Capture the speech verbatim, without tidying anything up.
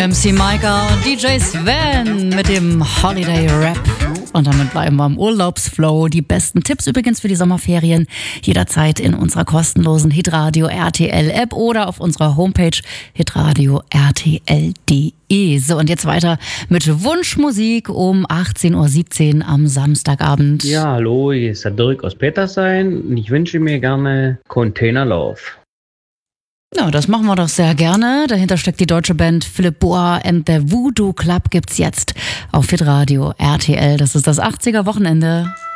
M C Maika und D J Sven mit dem Holiday Rap. Und damit bleiben wir im Urlaubsflow. Die besten Tipps übrigens für die Sommerferien jederzeit in unserer kostenlosen Hitradio R T L App oder auf unserer Homepage hitradio R T L punkt de. So, und jetzt weiter mit Wunschmusik um achtzehn Uhr siebzehn am Samstagabend. Ja, hallo, hier ist der Dirk aus Petersheim und ich wünsche mir gerne Containerlauf. Ja, das machen wir doch sehr gerne. Dahinter steckt die deutsche Band Philipp Boa and the Voodoo Club. Gibt's jetzt auf Hitradio R T L. Das ist das achtziger Wochenende.